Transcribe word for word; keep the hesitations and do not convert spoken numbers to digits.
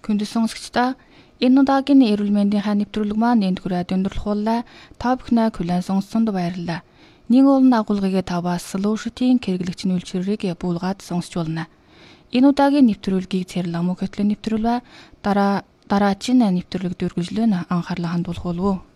Хүндэс сонсогчдоо энэ удаагийн эрүүл мэндийн нэвтрүүлэг маань энд хүрээд өндөрлөхүүлээ. Та бүхнээ хүлээн сонссонд баярлалаа. Нэг олон агуулгыг та бас Solution-ийн хэрэглэгч нүүлчрэрийг буулгаад сонсч болно. Энэ удаагийн нэвтрүүлгийг Цэрлэг мөн хөтлийн нэвтрүүлвэ дараа дараагийн нэвтрүүлэг дөрвөлжлөн анхаарлаа хандуулах болов уу?